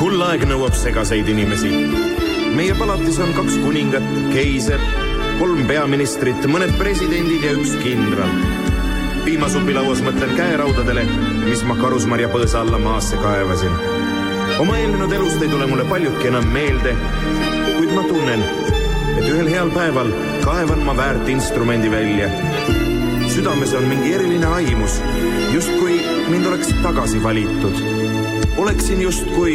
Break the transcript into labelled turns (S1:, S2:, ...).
S1: Hull aeg nõuab segaseid inimesi. Meie palatis on 2 kuningat, keiser, 3 peaministrit, mõned presidendid ja 1 kindral. Piimasupilauas mõtlen käeraudadele, mis ma Karusmarja põõsa alla maasse kaevasin. Oma eelnenud elust ei tule mulle paljudki enam meelde, kuid ma tunnen, et ühel heal päeval kaevan ma väärt instrumendi välja. Südames on mingi eriline aimus, justkui mind oleks tagasi valitud. Oleksin justkui